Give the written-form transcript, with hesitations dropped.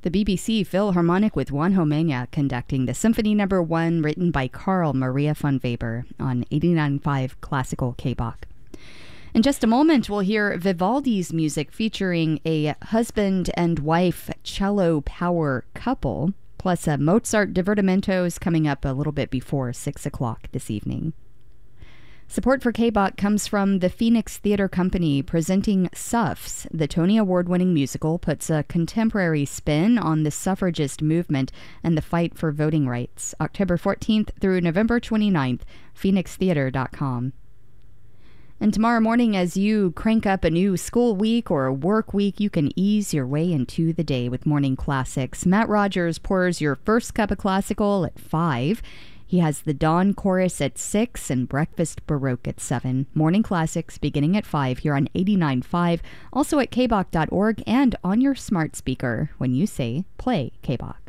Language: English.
The BBC Philharmonic with Juan Homenya conducting the Symphony No. 1 written by Carl Maria von Weber on 89.5 Classical K-Bach. In just a moment, we'll hear Vivaldi's music featuring a husband and wife cello power couple, plus a Mozart divertimento is coming up a little bit before 6 o'clock this evening. Support for K-Bach comes from the Phoenix Theater Company presenting Suffs. The Tony Award-winning musical puts a contemporary spin on the suffragist movement and the fight for voting rights. October 14th through November 29th, phoenixtheater.com. And tomorrow morning, as you crank up a new school week or a work week, you can ease your way into the day with morning classics. Matt Rogers pours your first cup of classical at 5. He has the Dawn Chorus at 6 and Breakfast Baroque at 7. Morning classics beginning at 5 here on 89.5, also at kbach.org and on your smart speaker when you say play K-Bach.